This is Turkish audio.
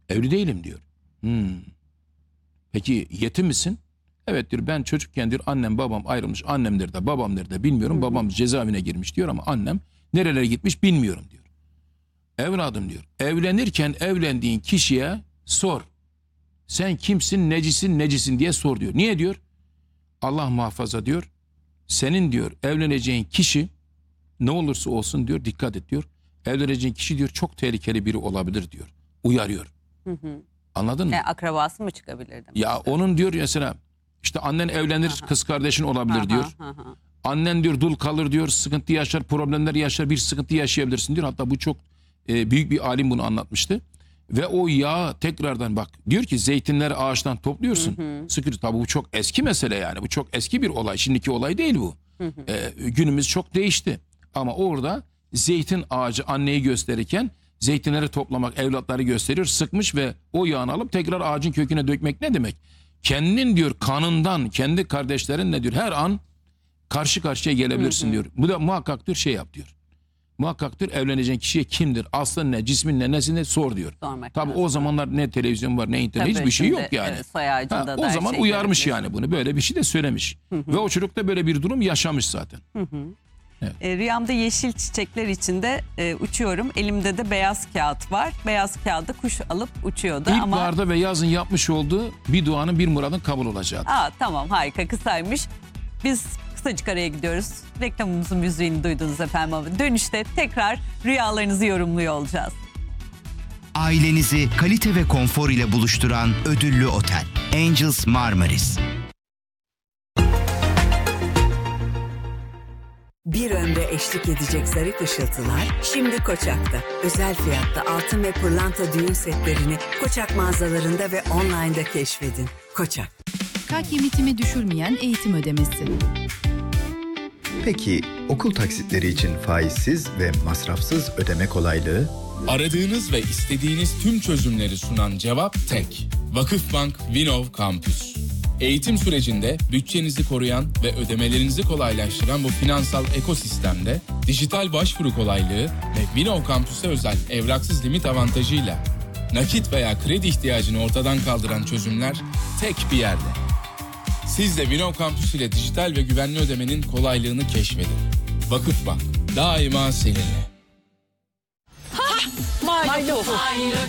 Evli değilim diyor. Peki yetim misin? Evet diyor, ben çocukken diyor annem babam ayrılmış. Annem nerede babam nerede bilmiyorum. Babam cezaevine girmiş diyor ama annem nerelere gitmiş bilmiyorum diyor. Evladım diyor, evlenirken evlendiğin kişiye sor. Sen kimsin, necisin diye sor diyor. Niye diyor? Allah muhafaza diyor. Senin diyor evleneceğin kişi ne olursa olsun diyor, dikkat et diyor. Evleneceğin kişi diyor çok tehlikeli biri olabilir diyor. Uyarıyor. Anladın mı? Akrabası mı çıkabilir demek? Ya onun diyor mesela işte annen evlenir, kız kardeşin olabilir diyor. Annen diyor dul kalır diyor, sıkıntı yaşar, problemler yaşar, bir sıkıntı yaşayabilirsin diyor. Hatta bu çok büyük bir alim bunu anlatmıştı. Ve o yağı tekrardan bak diyor ki zeytinleri ağaçtan topluyorsun. Sıkıntı tabii bu çok eski mesele yani. Bu çok eski bir olay. Şimdiki olay değil bu. Günümüz çok değişti. Ama orada zeytin ağacı anneyi gösterirken zeytinleri toplamak evlatları gösteriyor. Sıkmış ve o yağını alıp tekrar ağacın köküne dökmek ne demek? Kendin diyor kanından kendi kardeşlerinle diyor her an karşı karşıya gelebilirsin diyor. Bu da muhakkak diyor şey yap diyor. Muhakkak diyor evleneceğin kişiye kimdir? Aslın ne? Cismin ne? Nesi ne? Sor diyor. Tabii o zamanlar ne televizyon var ne internet hiçbir şey yok yani. O zaman uyarmış yani bunu. Böyle bir şey de söylemiş. Ve o çocuk da böyle bir durum yaşamış zaten. Evet. Rüyamda yeşil çiçekler içinde uçuyorum. Elimde de beyaz kağıt var. Beyaz kağıdı kuş alıp uçuyordu. İlkbaharda ve yazın yapmış olduğu bir duanın bir muradın kabul olacağı. Tamam harika kısaymış. Biz kısacık araya gidiyoruz. Reklamımızın müziğini duydunuz efendim. Dönüşte tekrar rüyalarınızı yorumluyor olacağız. Ailenizi kalite ve konfor ile buluşturan ödüllü otel Angels Marmaris. Bir ömre eşlik edecek zarif ışıltılar şimdi Koçak'ta. Özel fiyatta altın ve pırlanta düğün setlerini Koçak mağazalarında ve online'da keşfedin. Koçak. Kalk limitimi düşürmeyen eğitim ödemesi. Peki okul taksitleri için faizsiz ve masrafsız ödeme kolaylığı? Aradığınız ve istediğiniz tüm çözümleri sunan cevap tek. Vakıfbank Vinov Campus. Eğitim sürecinde bütçenizi koruyan ve ödemelerinizi kolaylaştıran bu finansal ekosistemde dijital başvuru kolaylığı ve Vinov Campus'a özel evraksız limit avantajıyla nakit veya kredi ihtiyacını ortadan kaldıran çözümler tek bir yerde. Siz de Vinov Campus ile dijital ve güvenli ödemenin kolaylığını keşfedin. Vakıfbank daima seninle.